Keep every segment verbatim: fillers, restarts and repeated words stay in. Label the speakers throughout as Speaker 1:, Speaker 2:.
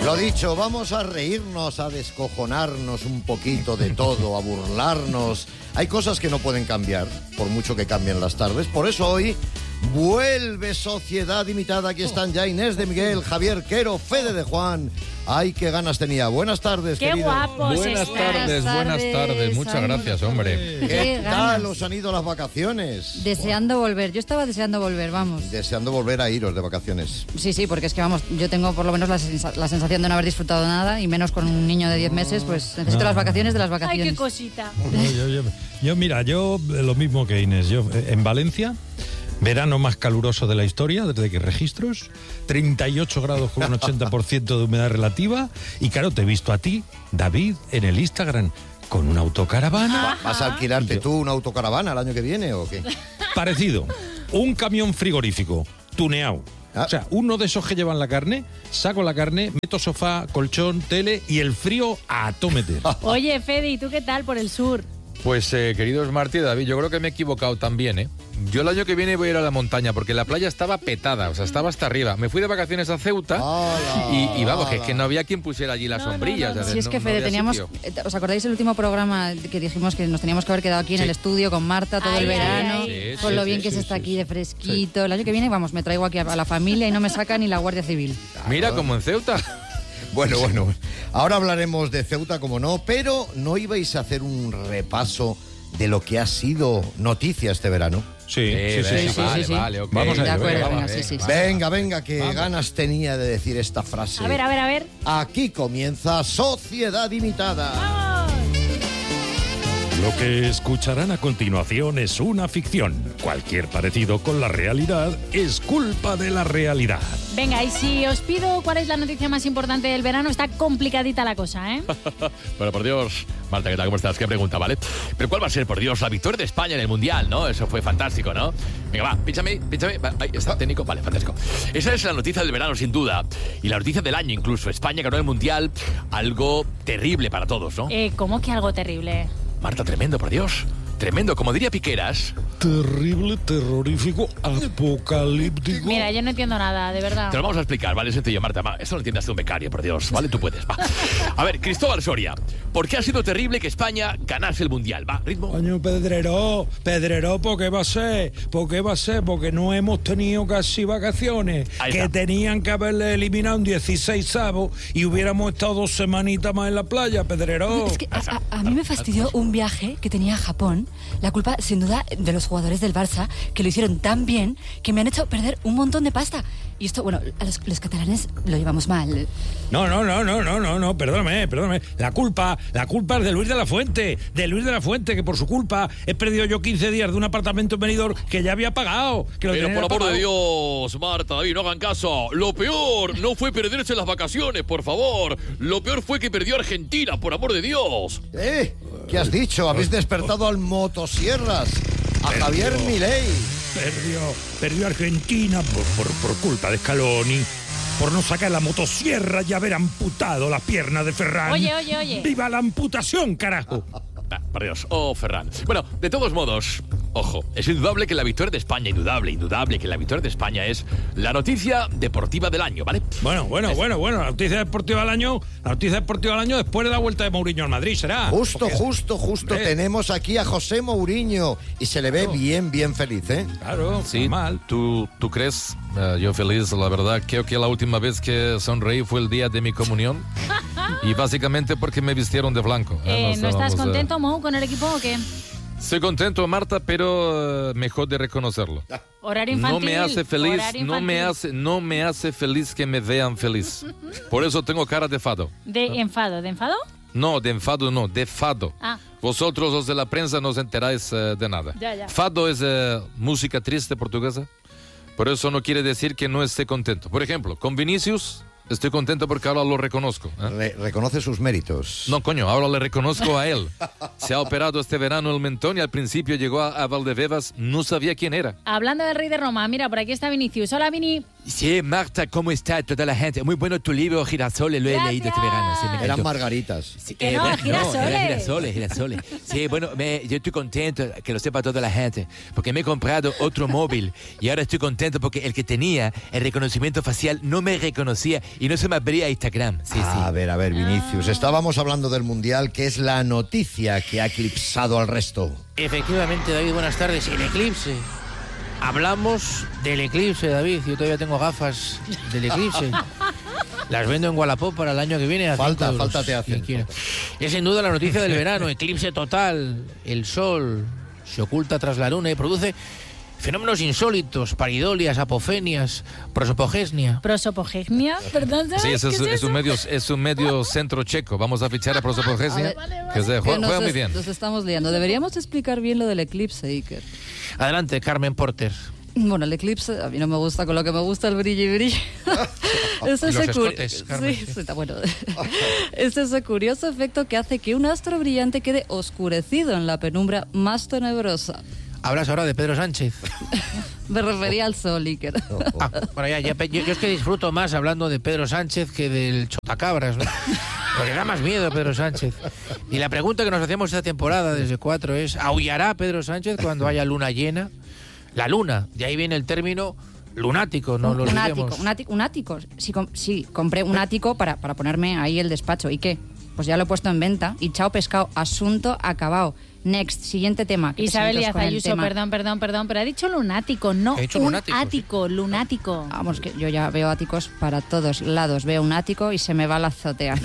Speaker 1: Lo dicho, vamos a reírnos, a descojonarnos un poquito de todo, a burlarnos. Hay cosas que no pueden cambiar, por mucho que cambien las tardes. Por eso hoy vuelve Sociedad Imitada. Aquí están ya Inés de Miguel, Javier Quero, Fede de Juan. ¡Ay, qué ganas tenía! Buenas tardes,
Speaker 2: ¡Qué
Speaker 1: querido.
Speaker 2: guapos
Speaker 3: Buenas
Speaker 2: estáis!
Speaker 3: tardes, buenas tardes. Muchas gracias, hombre.
Speaker 1: ¿Qué
Speaker 4: Qué
Speaker 1: tal
Speaker 4: ganas.
Speaker 1: os han ido las vacaciones?
Speaker 4: Deseando volver. Yo estaba deseando volver, vamos.
Speaker 1: Deseando volver a iros de vacaciones.
Speaker 4: Sí, sí, porque es que, vamos, yo tengo por lo menos la, sensa- la sensación de no haber disfrutado nada, y menos con un niño de diez meses, pues necesito las vacaciones de las
Speaker 2: ¡Ay,
Speaker 4: vacaciones.
Speaker 2: qué cosita!
Speaker 5: No, yo, yo- yo, mira, yo eh, lo mismo que Inés. Yo eh, en Valencia, verano más caluroso de la historia, desde que registros, treinta y ocho grados con un ochenta por ciento de humedad relativa. Y claro, te he visto a ti, David, en el Instagram, con una autocaravana.
Speaker 1: ¿Vas a alquilarte tú una autocaravana el año que viene o qué?
Speaker 5: Parecido. Un camión frigorífico, tuneado.
Speaker 1: Ah.
Speaker 5: O sea, uno de esos que llevan la carne, saco la carne, meto sofá, colchón, tele y el frío a todo meter.
Speaker 2: Oye, Fede, ¿y tú qué tal por el sur?
Speaker 3: Pues, eh, queridos Martí y David, yo creo que me he equivocado también, ¿eh? Yo el año que viene voy a ir a la montaña porque la playa estaba petada, o sea, estaba hasta arriba. Me fui de vacaciones a Ceuta
Speaker 1: ¡Hala!
Speaker 3: y, y vamos, que es que no había quien pusiera allí las
Speaker 2: No, no,
Speaker 3: sombrillas.
Speaker 2: no, no.
Speaker 3: o sea,
Speaker 4: Si es
Speaker 3: no-
Speaker 4: que,
Speaker 3: no
Speaker 4: Fede,
Speaker 3: había
Speaker 4: teníamos...
Speaker 3: sitio.
Speaker 4: eh, ¿Os acordáis el último programa que dijimos que nos teníamos que haber quedado aquí en
Speaker 3: Sí.
Speaker 4: el estudio con Marta todo
Speaker 2: Ay,
Speaker 4: el
Speaker 2: ay,
Speaker 4: verano?
Speaker 2: ay.
Speaker 3: Sí,
Speaker 4: Con
Speaker 3: sí,
Speaker 4: lo bien
Speaker 3: sí,
Speaker 4: que
Speaker 3: sí,
Speaker 4: se está
Speaker 3: sí,
Speaker 4: aquí
Speaker 3: sí.
Speaker 4: de fresquito. El año que viene, vamos, me traigo aquí a, a la familia y no me saca ni la Guardia Civil.
Speaker 3: Mira, como en Ceuta.
Speaker 1: Bueno, bueno, ahora hablaremos de Ceuta, como no, pero ¿no ibais a hacer un repaso de lo que ha sido noticia este verano?
Speaker 5: Sí,
Speaker 3: Eh,
Speaker 5: sí, sí,
Speaker 3: venga,
Speaker 5: sí.
Speaker 3: vale,
Speaker 4: sí, sí.
Speaker 3: vale, ok.
Speaker 5: Vamos
Speaker 4: De
Speaker 5: allá,
Speaker 4: acuerdo,
Speaker 5: venga,
Speaker 4: venga,
Speaker 3: vamos,
Speaker 4: sí, sí. sí.
Speaker 1: Venga, venga, que ganas tenía de decir esta frase.
Speaker 2: A ver, a ver, a ver.
Speaker 1: Aquí comienza Sociedad Imitada.
Speaker 2: ¡Vamos!
Speaker 5: Lo que escucharán a continuación es una ficción. Cualquier parecido con la realidad es culpa de la realidad.
Speaker 2: Venga, y si os pido cuál es la noticia más importante del verano, está complicadita la cosa, ¿eh?
Speaker 6: Bueno, por Dios, Marta, ¿qué tal? ¿Cómo estás? Qué pregunta, ¿vale? Pero ¿cuál va a ser, por Dios, la victoria de España en el Mundial, ¿no? Eso fue fantástico, ¿no? Venga, va, píchame, píchame. Va, ahí está, técnico. Vale, fantástico. Esa es la noticia del verano, sin duda. Y la noticia del año, incluso. España ganó el Mundial. Algo terrible para todos, ¿no?
Speaker 2: Eh, ¿Cómo que algo terrible?
Speaker 6: Marta, tremendo, por Dios. Tremendo, como diría Piqueras.
Speaker 5: Terrible, terrorífico, apocalíptico.
Speaker 2: Mira, yo no entiendo nada, de verdad.
Speaker 6: Te lo vamos a explicar, ¿vale? Es sencillo, Marta. Va, eso lo entiendes tú, un becario, por Dios, ¿vale? Tú puedes, va. A ver, Cristóbal Soria, ¿por qué ha sido terrible que España ganase el Mundial? Va, ritmo.
Speaker 5: Coño, Pedrero, Pedrero, ¿por qué va a ser? ¿Por qué va a ser? Porque no hemos tenido casi vacaciones.
Speaker 6: Ahí
Speaker 5: Que
Speaker 6: está.
Speaker 5: tenían que haberle eliminado un dieciseisavo y hubiéramos estado dos semanitas más en la playa, Pedrero.
Speaker 7: Es que a, a- a mí me fastidió un viaje que tenía a Japón. La culpa, sin duda, de los jugadores del Barça, que lo hicieron tan bien que me han hecho perder un montón de pasta. Y esto, bueno, a los, los catalanes lo llevamos mal.
Speaker 5: No, no, no, no, no, no, no, perdóname, perdóname. La culpa, la culpa es de Luis de la Fuente, de Luis de la Fuente, que por su culpa he perdido yo quince días de un apartamento en Benidorm que ya había pagado. Que lo
Speaker 6: Pero
Speaker 5: tenía
Speaker 6: por amor de
Speaker 5: pagado.
Speaker 6: Dios, Marta, David, no hagan caso. Lo peor no fue perderse las vacaciones, por favor. Lo peor fue que perdió Argentina, por amor de Dios.
Speaker 1: ¿Eh? ¿Qué has dicho? Habéis despertado al motosierras, a Javier Milei.
Speaker 5: Perdió, perdió Argentina por, por, por culpa de Scaloni, por no sacar la motosierra y haber amputado la pierna de Ferran.
Speaker 2: Oye, oye, oye.
Speaker 5: ¡Viva la amputación, carajo!
Speaker 6: Ah, por Dios. Oh, Ferran. Bueno, de todos modos, ojo, es indudable que la victoria de España, indudable, indudable que la victoria de España es la noticia deportiva del año, ¿vale?
Speaker 5: Bueno, bueno, bueno, bueno, la noticia deportiva del año, la noticia deportiva del año después de la vuelta de Mourinho al Madrid, será.
Speaker 1: Justo,
Speaker 5: Porque-
Speaker 1: justo, justo.
Speaker 5: Hombre.
Speaker 1: Tenemos aquí a José Mourinho y se le ve bien, bien feliz, ¿eh?
Speaker 5: Claro,
Speaker 3: Sí,
Speaker 5: normal.
Speaker 3: ¿tú, tú crees? Eh, yo feliz, la verdad. Creo que la última vez que sonreí fue el día de mi comunión. Y básicamente porque me vistieron de blanco.
Speaker 2: Eh,
Speaker 3: sé,
Speaker 2: ¿No estás
Speaker 3: vamos a-
Speaker 2: contento, Mou, con el equipo o qué?
Speaker 3: Estoy contento, Marta, pero eh, mejor de reconocerlo.
Speaker 2: Horario infantil.
Speaker 3: No me hace feliz,
Speaker 2: horario
Speaker 3: no me
Speaker 2: infantil.
Speaker 3: hace, no me hace feliz que me vean feliz. Por eso tengo cara de fado.
Speaker 2: ¿De enfado? ¿De enfado?
Speaker 3: No, de enfado no, de fado.
Speaker 2: Ah.
Speaker 3: Vosotros, los de la prensa, no os enteráis eh, de nada.
Speaker 2: Ya, ya.
Speaker 3: Fado es eh, música triste portuguesa. Por eso no quiere decir que no esté contento. Por ejemplo, con Vinicius estoy contento porque ahora lo reconozco. ¿eh?
Speaker 1: Re- reconoce sus méritos.
Speaker 3: No, coño, ahora le reconozco a él. Se ha operado este verano el mentón y al principio llegó a, a Valdebebas, no sabía quién era.
Speaker 2: Hablando del rey de Roma, mira, por aquí está Vinicius. Hola, Vini.
Speaker 3: Sí, Marta, ¿cómo está toda la gente? Muy bueno tu libro, Girasoles, lo he
Speaker 2: Gracias.
Speaker 3: leído este verano. Sí, me encantó.
Speaker 1: Eran margaritas.
Speaker 3: Sí,
Speaker 2: Que no,
Speaker 3: bueno,
Speaker 2: girasoles.
Speaker 3: era girasoles, girasoles. Sí, bueno, me- yo estoy contento, que lo sepa toda la gente, porque me he comprado otro móvil y ahora estoy contento porque el que tenía, el reconocimiento facial, no me reconocía y no se me abría Instagram. Sí,
Speaker 1: A
Speaker 3: sí.
Speaker 1: ver, a ver, Vinicius. Estábamos hablando del Mundial, que es la noticia que ha eclipsado al resto.
Speaker 8: Efectivamente, David, buenas tardes. El eclipse. Hablamos del eclipse, David. Yo todavía tengo gafas del eclipse. Las vendo en Wallapop para el año que viene a
Speaker 1: Falta,
Speaker 8: cinco euros,
Speaker 1: falta te hacen.
Speaker 8: quien quiera. Es sin duda la noticia del verano. Eclipse total. El sol se oculta tras la luna y produce fenómenos insólitos, paridolias, apofenias, prosopogenia.
Speaker 2: Prosopogenia, perdón.
Speaker 3: Sí, eso es,
Speaker 2: ¿Qué
Speaker 3: es un medio, es un medio centro checo. Vamos a fichar a Prosopogenia.
Speaker 4: A ver,
Speaker 3: Que se
Speaker 4: Que
Speaker 3: juega,
Speaker 4: nos,
Speaker 3: juega muy
Speaker 4: es-
Speaker 3: bien.
Speaker 4: nos estamos liando. Deberíamos explicar bien lo del eclipse, Iker.
Speaker 8: Adelante, Carmen Porter.
Speaker 4: Bueno, el eclipse, a mí no me gusta con lo que me gusta el brillo y brillo. es
Speaker 8: Y los
Speaker 4: ese curi-
Speaker 8: escotes, Carmen,
Speaker 4: sí,
Speaker 8: sí.
Speaker 4: sí, está bueno. Es ese curioso efecto que hace que un astro brillante quede oscurecido en la penumbra más tenebrosa.
Speaker 8: Hablas ahora de Pedro Sánchez.
Speaker 4: Me refería al sol, Iker.
Speaker 8: Ah, bueno, ya, ya, yo, yo es que disfruto más hablando de Pedro Sánchez que del chotacabras, ¿no? Porque da más miedo Pedro Sánchez. Y la pregunta que nos hacemos esta temporada desde cuatro es, ¿aullará Pedro Sánchez cuando haya luna llena? La luna, de ahí viene el término lunático, no lo
Speaker 4: un
Speaker 8: olvidemos.
Speaker 4: ático, un ático, un ático. Sí, com- sí, compré un ático para, para ponerme ahí el despacho. ¿Y qué? Pues ya lo he puesto en venta y chao pescado, asunto acabado. Next, siguiente tema. que
Speaker 2: Isabel
Speaker 4: pesaditos
Speaker 2: Díaz
Speaker 4: con el
Speaker 2: Ayuso,
Speaker 4: tema.
Speaker 2: perdón, perdón, perdón, pero ha dicho lunático, no
Speaker 8: He dicho
Speaker 2: un
Speaker 8: lunático, sí.
Speaker 2: ático, lunático.
Speaker 4: Vamos, que yo ya veo áticos para todos lados. Veo un ático y se me va la azotea.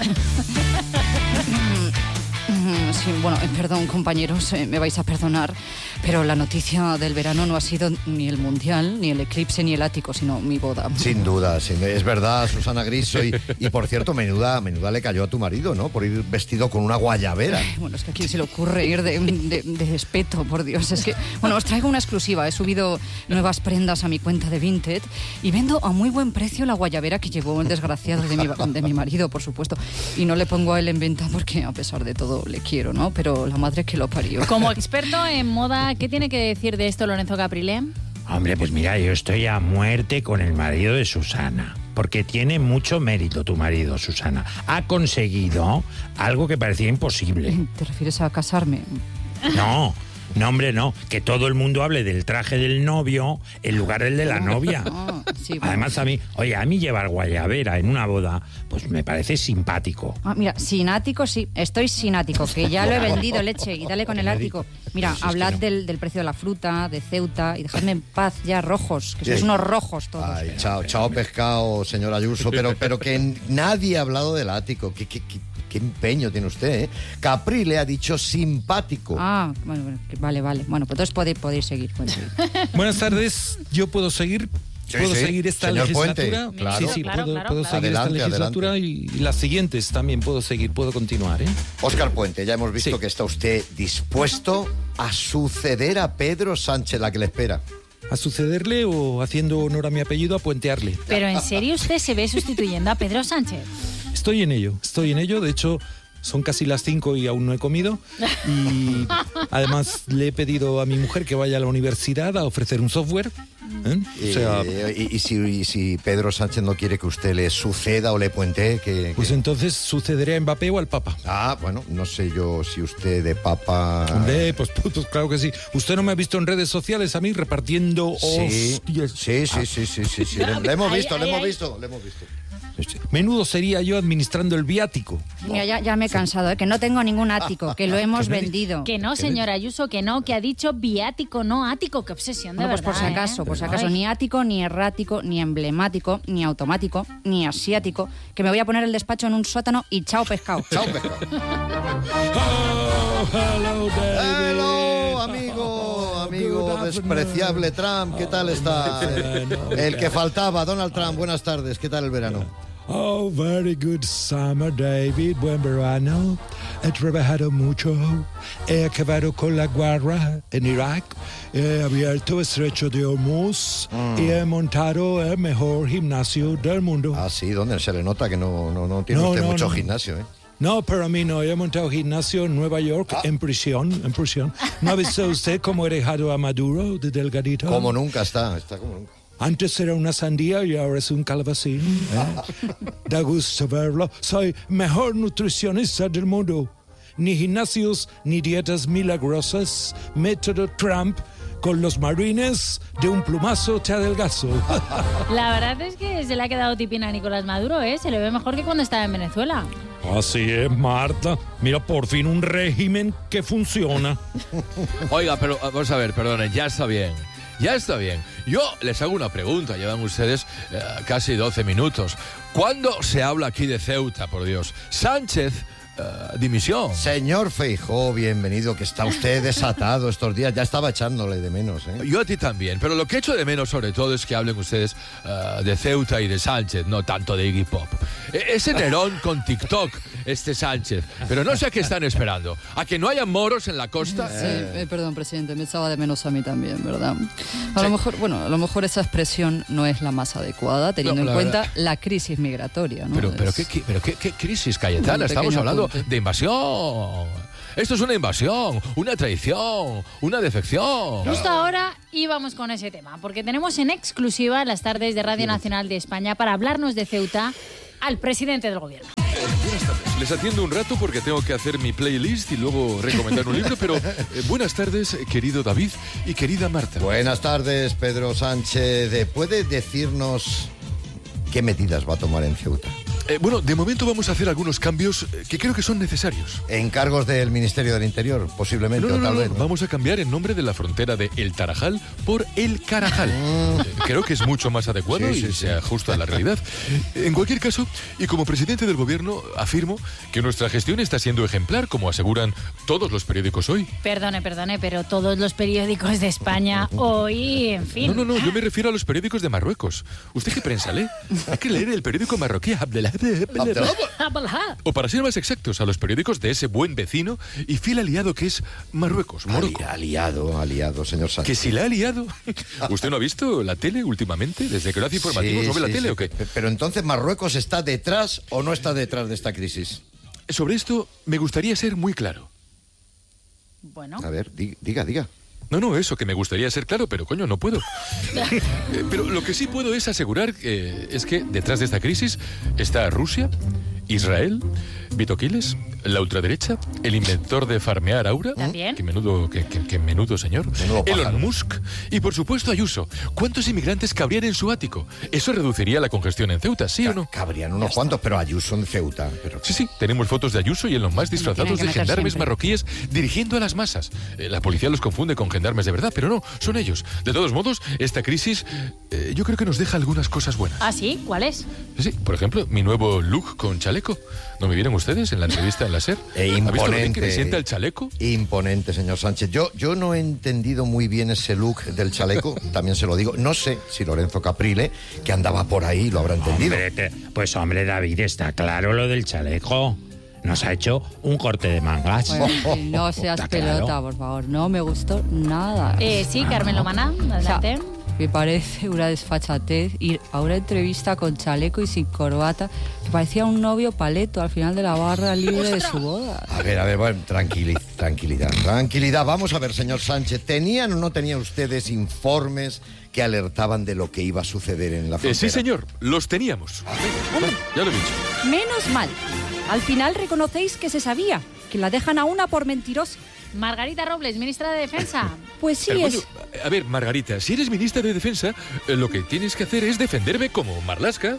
Speaker 4: Sí, bueno, eh, perdón, compañeros, eh, me vais a perdonar, pero la noticia del verano no ha sido ni el mundial, ni el eclipse, ni el ático, sino mi boda.
Speaker 1: Sin duda, sin- es verdad, Susana Griso. Y, y por cierto, menuda, menuda le cayó a tu marido, ¿no? Por ir vestido con una guayabera.
Speaker 4: Bueno, es que a quién se le ocurre ir de, de, de espeto, por Dios. Es que, bueno, os traigo una exclusiva. He subido nuevas prendas a mi cuenta de Vinted y vendo a muy buen precio la guayabera que llevó el desgraciado de mi, de mi marido, por supuesto. Y no le pongo a él en venta porque, a pesar de todo, le quiero, ¿no? Pero la madre que lo parió.
Speaker 2: Como experto en moda, ¿qué tiene que decir de esto Lorenzo Caprile?
Speaker 9: Hombre, pues mira, yo estoy a muerte con el marido de Susana. Porque tiene mucho mérito tu marido, Susana. Ha conseguido algo que parecía imposible.
Speaker 4: ¿Te refieres a casarme?
Speaker 9: No, no, hombre, no. Que todo el mundo hable del traje del novio en lugar del de la novia.
Speaker 4: Ah, sí, bueno.
Speaker 9: Además, a mí, oye, a mí llevar guayabera en una boda, pues me parece simpático.
Speaker 4: Ah, mira, sin ático, sí, estoy sin ático, que ya lo he vendido, leche, y dale con el ático. Mira, hablad del, del precio de la fruta, de Ceuta, y dejadme en paz ya, rojos, que sois
Speaker 1: Sí.
Speaker 4: unos rojos todos.
Speaker 1: Ay, chao, chao pescado, señor Ayuso, pero, pero que nadie ha hablado del ático. ¿Qué, qué, qué, qué empeño tiene usted, eh? Caprile ha dicho simpático.
Speaker 4: Ah, bueno, bueno, que- vale, vale. Bueno, pues entonces podéis, podéis seguir. podéis seguir.
Speaker 5: Buenas tardes, yo puedo seguir.
Speaker 1: Sí,
Speaker 5: ¿Puedo
Speaker 1: sí.
Speaker 5: seguir esta
Speaker 1: Señor
Speaker 5: legislatura?
Speaker 1: Puente, claro.
Speaker 5: Sí, sí,
Speaker 2: Claro,
Speaker 5: puedo,
Speaker 2: claro,
Speaker 5: puedo
Speaker 2: claro.
Speaker 5: seguir
Speaker 1: Adelante,
Speaker 5: esta legislatura y, y las siguientes también puedo seguir, puedo continuar, ¿eh?
Speaker 1: Óscar Puente, ya hemos visto
Speaker 5: Sí.
Speaker 1: que está usted dispuesto a suceder a Pedro Sánchez, la que le espera.
Speaker 5: ¿A sucederle o haciendo honor a mi apellido, a puentearle?
Speaker 2: Pero ¿en serio usted se ve sustituyendo a Pedro Sánchez?
Speaker 5: Estoy en ello, estoy en ello. De hecho, son casi las cinco y aún no he comido. Y además le he pedido a mi mujer que vaya a la universidad a ofrecer un software. ¿eh? O sea,
Speaker 1: Eh, y, y si, y si Pedro Sánchez no quiere que usted le suceda o le puente, que...
Speaker 5: pues
Speaker 1: que-
Speaker 5: entonces sucederé a Mbappé o al Papa.
Speaker 1: Ah, bueno, no sé yo si usted de papa...
Speaker 5: Hombre, pues, pues, pues claro que sí. ¿Usted no me ha visto en redes sociales a mí repartiendo
Speaker 1: Sí,
Speaker 5: hostias?
Speaker 1: sí, sí, sí, sí, sí, sí. Le, le hemos
Speaker 2: Ahí,
Speaker 1: visto, le
Speaker 2: ahí,
Speaker 1: hemos
Speaker 2: ahí.
Speaker 1: visto, le hemos visto.
Speaker 5: Menudo sería yo administrando el viático.
Speaker 4: Mira, ya, ya me he cansado, ¿eh? Que no tengo ningún ático, que lo hemos
Speaker 5: ¿Qué me dice?
Speaker 4: vendido.
Speaker 2: Que no, señora Ayuso, que no, que ha dicho viático, no ático. Qué obsesión, de
Speaker 4: Bueno, pues por
Speaker 2: verdad.
Speaker 4: si acaso,
Speaker 2: ¿eh?
Speaker 4: por si acaso,
Speaker 2: Ay.
Speaker 4: ni ático, ni errático, ni emblemático, ni automático, ni asiático, que me voy a poner el despacho en un sótano y chao pescado.
Speaker 1: Chao, pescado.
Speaker 5: Oh, hello, David.
Speaker 1: Hello, amigo, amigo
Speaker 5: Good afternoon.
Speaker 1: despreciable Trump, ¿qué tal está? El que faltaba, Donald Trump, buenas tardes, ¿qué tal el verano?
Speaker 5: Oh, very good summer, David. Buen verano. He trabajado mucho. He acabado con la guerra en Irak. He abierto el estrecho de Hormuz. Y he montado el mejor gimnasio del mundo.
Speaker 1: Ah, sí, ¿dónde? Se le nota que no, no, no tiene
Speaker 5: No,
Speaker 1: usted
Speaker 5: no,
Speaker 1: mucho
Speaker 5: no.
Speaker 1: gimnasio, ¿eh?
Speaker 5: No, pero a mí no. He montado gimnasio en Nueva York, en prisión, en prisión. ¿No ha visto usted cómo he dejado a Maduro de delgadito?
Speaker 1: Como nunca está, está como nunca.
Speaker 5: Antes era una sandía y ahora es un calabacín. ¿eh? Da gusto verlo. Soy mejor nutricionista del mundo. Ni gimnasios, ni dietas milagrosas. Método Trump. Con los marines, de un plumazo te adelgazo.
Speaker 2: La verdad es que se le ha quedado tipina a Nicolás Maduro, ¿eh? Se le ve mejor que cuando estaba en Venezuela.
Speaker 5: Así es, Marta. Mira, por fin un régimen que funciona.
Speaker 6: Oiga, pero vamos a ver, perdonen, ya está bien. Ya está bien. Yo les hago una pregunta. Llevan ustedes eh, casi doce minutos. ¿Cuándo se habla aquí de Ceuta, por Dios? Sánchez... Uh, dimisión.
Speaker 1: Señor Feijóo, bienvenido, que está usted desatado estos días. Ya estaba echándole de menos, ¿eh?
Speaker 6: Yo a ti también, pero lo que echo de menos sobre todo es que hablen ustedes uh, de Ceuta y de Sánchez, no tanto de Iggy Pop. E- ese Nerón con TikTok, este Sánchez. Pero no sé a qué están esperando. ¿A que no haya moros en la costa?
Speaker 4: Sí, eh, perdón, presidente, me echaba de menos a mí también, ¿verdad? A sí. lo mejor, bueno, a lo mejor esa expresión no es la más adecuada, teniendo no, en cuenta verdad. la crisis migratoria, ¿no?
Speaker 6: Pero,
Speaker 4: es...
Speaker 6: pero, ¿qué, qué, pero qué, qué crisis, Cayetana? Estamos hablando apunte. de invasión. Esto es una invasión, una traición, una defección.
Speaker 2: Justo ahora íbamos con ese tema, porque tenemos en exclusiva las tardes de Radio Nacional de España para hablarnos de Ceuta al presidente del gobierno.
Speaker 10: Eh, buenas tardes. Les atiendo un rato porque tengo que hacer mi playlist y luego recomendar un libro, pero eh, buenas tardes, querido David y querida Marta.
Speaker 1: Buenas tardes, Pedro Sánchez. ¿Puede decirnos qué medidas va a tomar en Ceuta?
Speaker 10: Eh, bueno, de momento vamos a hacer algunos cambios que creo que son necesarios.
Speaker 1: ¿Encargos del Ministerio del Interior, posiblemente,
Speaker 10: no, no,
Speaker 1: o tal
Speaker 10: no,
Speaker 1: vez?
Speaker 10: No. Vamos a cambiar el nombre de la frontera de El Tarajal por El Carajal. eh, creo que es mucho más adecuado sí, y sí, se sí. ajusta a la realidad. En cualquier caso, y como presidente del gobierno, afirmo que nuestra gestión está siendo ejemplar, como aseguran todos los periódicos hoy.
Speaker 2: Perdone, perdone, pero todos los periódicos de España hoy, en fin.
Speaker 10: No, no, no, yo me refiero a los periódicos de Marruecos. ¿Usted qué prensa lee? Hay que leer el periódico marroquí Abdellah. O para ser más exactos, a los periódicos de ese buen vecino y fiel aliado que es Marruecos, Morocco.
Speaker 1: Ali, aliado, aliado, señor Sánchez.
Speaker 10: ¿Que si la ha aliado? ¿Usted no ha visto la tele últimamente? ¿Desde que lo hace informativo sí, no ve sí, la tele
Speaker 1: sí.
Speaker 10: o qué?
Speaker 1: Pero entonces, ¿Marruecos está detrás o no está detrás de esta crisis?
Speaker 10: Sobre esto me gustaría ser muy claro.
Speaker 2: Bueno.
Speaker 1: A ver, diga, diga.
Speaker 10: No, no, eso, que me gustaría ser claro, pero coño, no puedo. eh, pero lo que sí puedo es asegurar eh, es que detrás de esta crisis está Rusia, Israel, Vito Quiles, la ultraderecha, el inventor de farmear Aura.
Speaker 2: ¿También?
Speaker 10: Que menudo, que, que, que menudo señor.
Speaker 1: Menudo
Speaker 10: Elon Musk y, por supuesto, Ayuso. ¿Cuántos inmigrantes cabrían en su ático? Eso reduciría la congestión en Ceuta, ¿sí
Speaker 1: Ca
Speaker 10: o no?
Speaker 1: Cabrían unos cuantos, pero Ayuso en Ceuta. Pero...
Speaker 10: Sí, sí, tenemos fotos de Ayuso y Elon Musk disfrazados de gendarmes siempre. marroquíes dirigiendo a las masas. Eh, la policía los confunde con gendarmes de verdad, pero no, son ellos. De todos modos, esta crisis eh, yo creo que nos deja algunas cosas buenas.
Speaker 2: ¿Ah, sí? ¿Cuáles?
Speaker 10: Sí, por ejemplo, mi nuevo look con chaleco. ¿No me vieron ustedes en la entrevista en la SER?
Speaker 1: E imponente.
Speaker 10: ¿Ha visto lo bien que me sienta el chaleco?
Speaker 1: Imponente, señor Sánchez. Yo, yo no he entendido muy bien ese look del chaleco, también se lo digo. No sé si Lorenzo Caprile, que andaba por ahí, lo habrá entendido.
Speaker 9: Hombre, te, pues hombre, David, está claro lo del chaleco. Nos ha hecho un corte de mangas.
Speaker 4: Bueno, sí, no seas pelota, claro. Por favor. No me gustó nada.
Speaker 2: Eh, sí, Carmen Lomana, adelante.
Speaker 4: O sea, me parece una desfachatez ir a una entrevista con chaleco y sin corbata, que parecía un novio paleto al final de la barra libre de su boda.
Speaker 1: A ver, a ver, bueno, tranquilidad, tranquilidad, tranquilidad. Vamos a ver, señor Sánchez, ¿tenían o no tenían ustedes informes que alertaban de lo que iba a suceder en la frontera?
Speaker 10: Eh, sí, señor, los teníamos. Bueno, ya lo he dicho.
Speaker 7: Menos mal. Al final reconocéis que se sabía, que la dejan a una por mentirosa.
Speaker 2: Margarita Robles, ministra de Defensa.
Speaker 7: Pues sí,
Speaker 10: Pero,
Speaker 7: es...
Speaker 10: coño, a ver, Margarita, si eres ministra de Defensa, eh, lo que tienes que hacer es defenderme como Marlaska.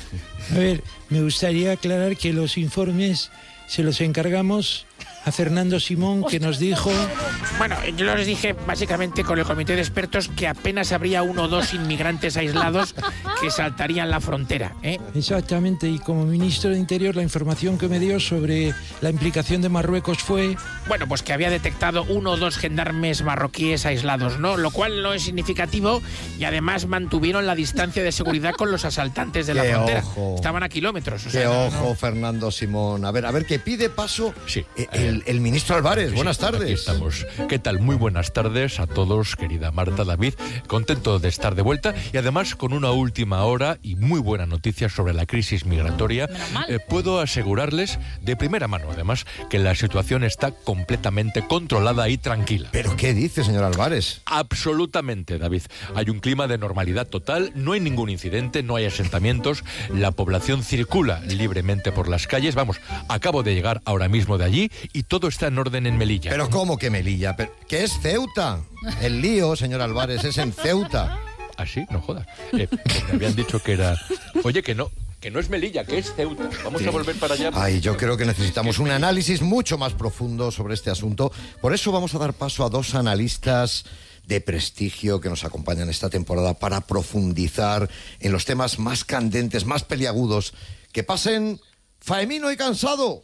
Speaker 5: A ver, me gustaría aclarar que los informes se los encargamos a Fernando Simón, que nos dijo...
Speaker 8: Bueno, yo les dije básicamente con el comité de expertos que apenas habría uno o dos inmigrantes aislados que saltarían la frontera, ¿eh?
Speaker 5: Exactamente, y como ministro de Interior la información que me dio sobre la implicación de Marruecos fue...
Speaker 8: Bueno, pues que había detectado uno o dos gendarmes marroquíes aislados, ¿no? Lo cual no es significativo y además mantuvieron la distancia de seguridad con los asaltantes de la
Speaker 1: ¡Qué
Speaker 8: frontera.
Speaker 1: ojo!
Speaker 8: Estaban a kilómetros. O
Speaker 1: ¡Qué
Speaker 8: sea, no,
Speaker 1: ojo,
Speaker 8: no.
Speaker 1: Fernando Simón! A ver, a ver, que pide paso
Speaker 10: Sí.
Speaker 1: el el, el ministro Álvarez. Buenas
Speaker 6: Sí, aquí
Speaker 1: tardes.
Speaker 6: estamos. ¿Qué tal? Muy buenas tardes a todos, querida Marta, David. Contento de estar de vuelta y además con una última hora y muy buena noticia sobre la crisis migratoria. Eh, puedo asegurarles de primera mano, además, que la situación está completamente controlada y tranquila.
Speaker 1: ¿Pero qué dice, señor Álvarez?
Speaker 6: Absolutamente, David. Hay un clima de normalidad total, no hay ningún incidente, no hay asentamientos, la población circula libremente por las calles. Vamos, acabo de llegar ahora mismo de allí y todo está en orden en Melilla.
Speaker 1: ¿Pero cómo que Melilla? ¿Pero, ¿Qué es Ceuta? El lío, señor Álvarez, es en Ceuta.
Speaker 6: ¿Ah, sí? No jodas. Eh, me habían dicho que era... Oye, que no, que no es Melilla, que es Ceuta. Vamos a volver para allá.
Speaker 1: Ay, yo creo que necesitamos un análisis mucho más profundo sobre este asunto. Por eso vamos a dar paso a dos analistas de prestigio que nos acompañan esta temporada para profundizar en los temas más candentes, más peliagudos. Que pasen Faemino y Cansado.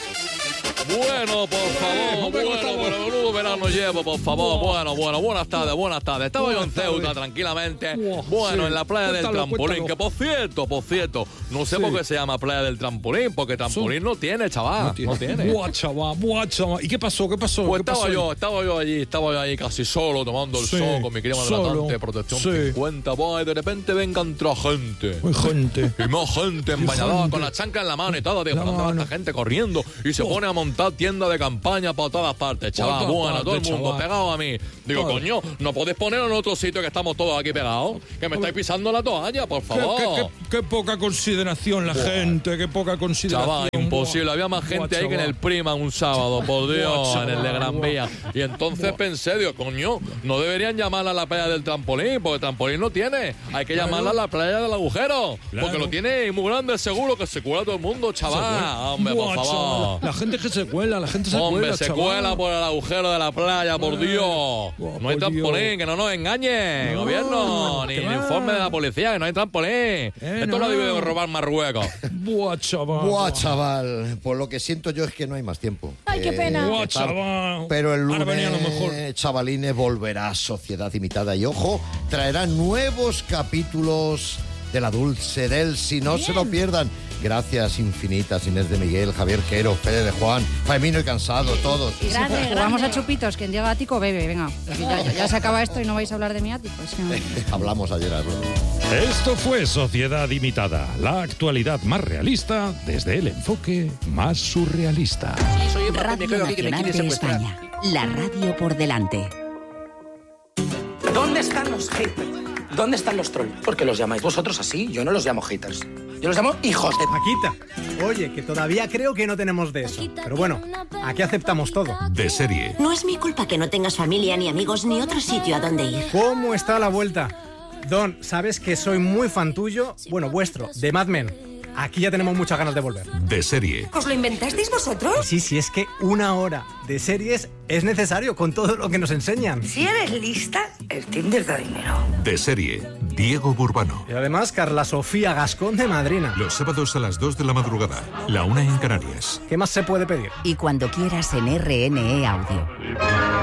Speaker 6: Bueno, por favor, bueno, pero menudo verano llevo, por favor. Bueno, bueno, buenas tardes, buenas tardes. Estaba yo en Ceuta tranquilamente. Bueno, en la playa del trampolín, que por cierto, por cierto, no sé por qué se llama playa del trampolín, porque trampolín no tiene, chaval. No tiene.
Speaker 5: Buah, chaval, buah, chaval. ¿Y qué pasó? ¿Qué pasó?
Speaker 6: Pues
Speaker 5: ¿Qué
Speaker 6: estaba
Speaker 5: pasó
Speaker 6: yo,
Speaker 5: ahí?
Speaker 6: estaba yo allí, estaba yo allí casi solo tomando el
Speaker 5: Sí,
Speaker 6: sol con mi crema
Speaker 5: solo,
Speaker 6: hidratante de protección
Speaker 5: sí.
Speaker 6: cincuenta. Buah, y de repente venga entra gente.
Speaker 5: Hay gente.
Speaker 6: Y más gente en
Speaker 5: Y
Speaker 6: bañador
Speaker 5: gente.
Speaker 6: con la chancla en la mano y todo, tío.
Speaker 5: La
Speaker 6: ¿Por dónde va
Speaker 5: mano.
Speaker 6: esta gente corriendo? Y se
Speaker 5: Oh.
Speaker 6: pone a montar tienda de campaña por todas partes, chaval.
Speaker 5: todas
Speaker 6: Bueno,
Speaker 5: partes,
Speaker 6: todo el mundo
Speaker 5: chaval.
Speaker 6: pegado a mí. Digo,
Speaker 5: Todo.
Speaker 6: coño, ¿no podéis ponerlo en otro sitio que estamos todos aquí pegados? Que me estáis pisando la toalla, por
Speaker 5: Qué,
Speaker 6: favor.
Speaker 5: qué- qué- qué poca consideración la
Speaker 6: Buah.
Speaker 5: gente, qué poca consideración.
Speaker 6: Chaval, imposible.
Speaker 5: Buah.
Speaker 6: Había más gente
Speaker 5: Buah,
Speaker 6: ahí que en
Speaker 5: chaval.
Speaker 6: el Prima un sábado, por Dios,
Speaker 5: Buah,
Speaker 6: en el de
Speaker 5: chaval,
Speaker 6: Gran
Speaker 5: buah.
Speaker 6: Vía. Y entonces
Speaker 5: Buah.
Speaker 6: pensé, digo, coño, no deberían llamarla la playa del trampolín, porque el trampolín no tiene. Hay que
Speaker 5: Claro.
Speaker 6: llamarla la playa del agujero.
Speaker 5: Claro.
Speaker 6: Porque lo tiene muy grande, seguro que se cuela todo el mundo, chaval. Hombre, por
Speaker 5: Buah,
Speaker 6: favor.
Speaker 5: chaval. La gente que se cuela, la gente se
Speaker 6: Hombre,
Speaker 5: cuela,
Speaker 6: se
Speaker 5: chaval.
Speaker 6: cuela por el agujero de la playa, por
Speaker 5: Eh,
Speaker 6: Dios.
Speaker 5: buah,
Speaker 6: No hay
Speaker 5: por
Speaker 6: trampolín,
Speaker 5: Dios.
Speaker 6: que no nos engañen,
Speaker 5: No,
Speaker 6: gobierno. Ni
Speaker 5: que
Speaker 6: el
Speaker 5: va.
Speaker 6: informe de la policía, que no hay trampolín.
Speaker 5: Eh,
Speaker 6: Esto
Speaker 5: no.
Speaker 6: lo debe de robar Marruecos.
Speaker 5: Buah, chaval.
Speaker 1: Buah, chaval. Pues lo que siento yo es que no hay más tiempo.
Speaker 2: Ay, qué
Speaker 1: Eh,
Speaker 2: pena.
Speaker 5: Buah,
Speaker 1: que tal.
Speaker 5: chaval.
Speaker 1: Pero el
Speaker 5: Ahora venía lo mejor.
Speaker 1: lunes, chavalines, volverá Sociedad Imitada. Y ojo, traerá nuevos capítulos de La Dulce del Si no se lo pierdan. Gracias infinitas, Inés de Miguel, Javier Quero, Fede de Juan, Faemino y Cansado, todos.
Speaker 2: Gracias,
Speaker 4: Jugamos
Speaker 2: grande.
Speaker 4: a chupitos, quien llega ático bebe, venga. Ya, ya- ya se acaba esto y no vais a hablar de mi ático. Es que...
Speaker 1: Hablamos ayer, Arlo.
Speaker 5: Esto fue Sociedad Imitada, la actualidad más realista desde el enfoque más surrealista.
Speaker 8: Soy Epa, me
Speaker 11: Radio
Speaker 8: quedo aquí que me
Speaker 11: Nacional
Speaker 8: quiere
Speaker 11: de
Speaker 8: secuestrar.
Speaker 11: España. La radio por delante.
Speaker 12: ¿Dónde están los haters? ¿Dónde están los trolls? Porque los llamáis vosotros así. Yo no los llamo haters. Yo los llamo hijos de...
Speaker 13: Paquita, oye, que todavía creo que no tenemos de eso. Pero bueno, aquí aceptamos todo.
Speaker 14: De serie.
Speaker 11: No es mi culpa que no tengas familia, ni amigos, ni otro sitio a donde ir.
Speaker 13: ¿Cómo está la vuelta? Don, sabes que soy muy fan tuyo, bueno, vuestro, de Mad Men. Aquí ya tenemos muchas ganas de volver.
Speaker 14: De serie.
Speaker 11: ¿Os lo inventasteis vosotros?
Speaker 13: Sí, sí, es que una hora de series es necesario con todo lo que nos enseñan.
Speaker 11: Si eres lista, el Tinder da dinero.
Speaker 14: De serie. Diego Burbano.
Speaker 13: Y además, Carla Sofía Gascón de madrina.
Speaker 14: Los sábados a las dos de la madrugada. La una en Canarias.
Speaker 13: ¿Qué más se puede pedir?
Speaker 11: Y cuando quieras en R N E Audio.